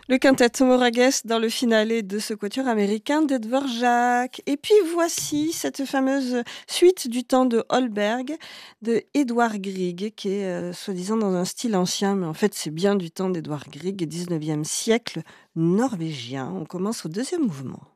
Le quintet Moragues dans le finale de ce quatuor américain de Dvorak. Et puis voici cette fameuse suite du temps de Holberg de Edvard Grieg, qui est soi-disant dans un style ancien, mais en fait c'est bien du temps d'Edvard Grieg, 19e siècle norvégien. On commence au deuxième mouvement.